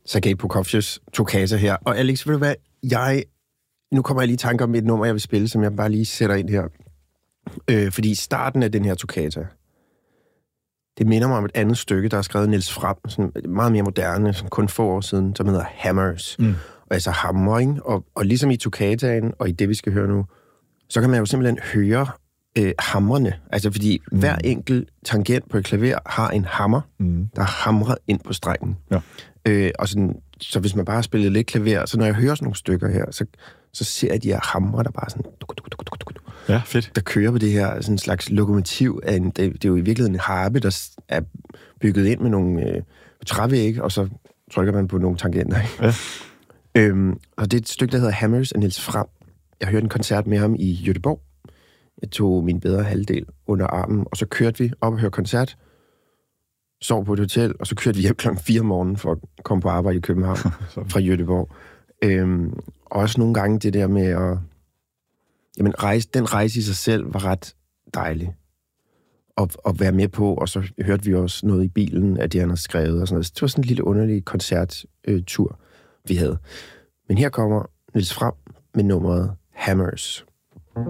Sergej Prokofievs Toccata her. Og Alex, ved du hvad? Nu kommer jeg lige i tanke om et nummer, jeg vil spille, som jeg bare lige sætter ind her. Fordi starten af den her Toccata, det minder mig om et andet stykke, der er skrevet Niels Frahm, sådan meget mere moderne, sådan kun få år siden, som hedder Hammers. Og altså hammer, ikke? Og ligesom i Toccataen, og i det, vi skal høre nu, så kan man jo simpelthen høre hamrene. Altså, fordi hver enkelt tangent på et klaver har en hammer, der hamrer ind på strengen. Ja. Og sådan, så hvis man bare har spillet lidt klaver, så når jeg hører sådan nogle stykker her, så ser jeg de her hamre, der bare sådan... Ja, fedt. Der kører på det her sådan en slags lokomotiv. Det er jo i virkeligheden en harpe, der er bygget ind med nogle trævægge, og så trykker man på nogle tangenter. Ja. Og det er et stykke, der hedder Hammers af Niels Frahm. Jeg hørte en koncert med ham i Göteborg. Jeg tog min bedre halvdel under armen, og så kørte vi op og hørte koncert, sov på et hotel, og så kørte vi hjem klokken 4 om morgenen for at komme på arbejde i København fra Göteborg. Også nogle gange det der med at... Jamen, den rejse i sig selv var ret dejlig at være med på, og så hørte vi også noget i bilen af det, han har skrevet og sådan noget. Det var sådan en lille underlig koncerttur, vi havde. Men her kommer Niels Frahm med nummeret Hammers.